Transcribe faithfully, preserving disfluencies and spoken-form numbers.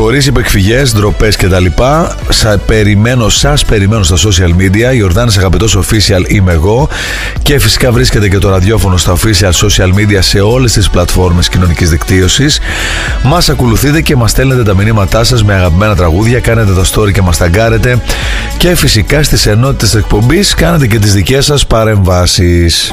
Χωρίς υπεκφυγές, ντροπές κτλ. Σα περιμένω, σας περιμένω στα social media. Ιορδάνης Αγαπητός Official είμαι εγώ. Και φυσικά βρίσκεται και το ραδιόφωνο στα official social media σε όλες τις πλατφόρμες κοινωνικής δικτύωσης. Μας ακολουθείτε και μας στέλνετε τα μηνύματά σας με αγαπημένα τραγούδια. Κάνετε το story και μας ταγκάρετε. Και φυσικά στις ενότητες της εκπομπής κάνετε και τις δικές σας παρεμβάσεις.